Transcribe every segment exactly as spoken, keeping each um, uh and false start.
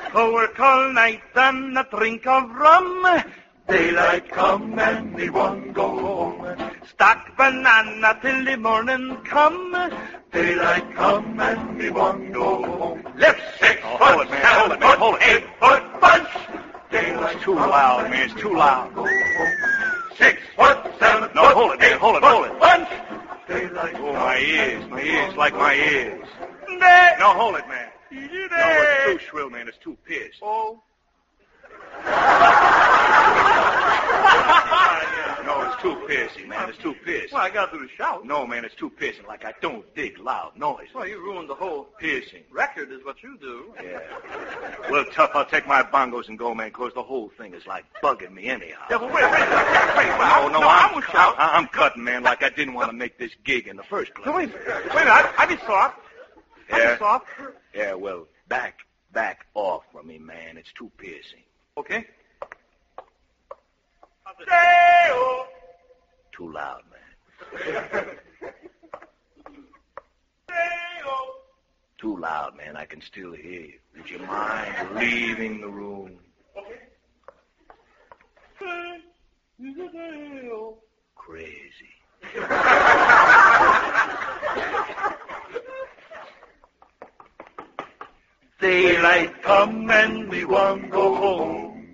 Go work all night and a drink of rum. Daylight come and we won't go home. Stack banana till the morning come. Daylight come and we won't go home. Lift six Oh, foot, hold it, man, seven hold it, man, foot, hold it. eight foot bunch. Daylight It's too loud, man. It's too loud. go home. Six foot, seven No, foot, hold it, man, eight hold it, foot hold it. bunch. Daylight Oh, my ears, my ears, like my ears. There. No, hold it, man. No, it's too shrill, man. It's too pierced. Oh. No, it's too piercing, man. It's too piercing. Well, I got to do the shout. No, man, it's too piercing. Like I don't dig loud noise. Well, you ruined the whole Piercing. record is what you do. Yeah. Well, tough, I'll take my bongos and go, man, because the whole thing is like bugging me anyhow. Yeah, but wait, wait, wait, wait. No, I, no, no, I I'm, will I, shout. I'm cutting, man, like I didn't want to make this gig in the first place. No, wait, wait a minute. I, I be soft. I Yeah? be soft. Yeah, well, back, back off from me, man. It's too piercing. Okay. Too loud, man. Too loud, man. I can still hear you. Would you mind leaving the room? Crazy. Daylight come and we won't go home.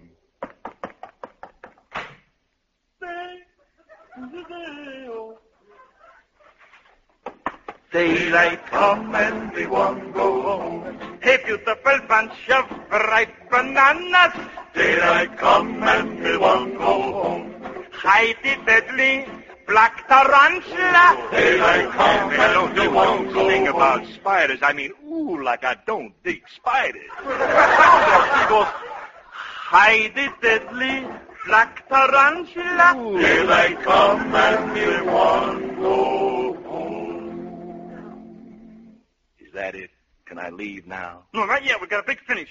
Daylight come and we won't go home. Hey, beautiful bunch of ripe bananas. Daylight come and we won't go home. Hide the deadly black tarantula. Daylight come Man, don't, and we don't, won't don't go sing home. about spiders. I mean, ooh, like I don't dig spiders. He goes, hide the deadly black tarantula. Daylight come and we won't go home. Is that it? Can I leave now? No, not yet. We got a big finish.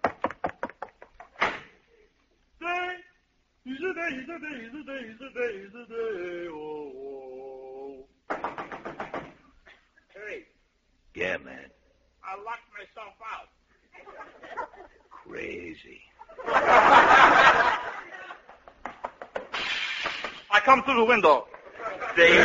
Hey, Yeah, man. I locked myself out. Crazy. I come through the window. Daylight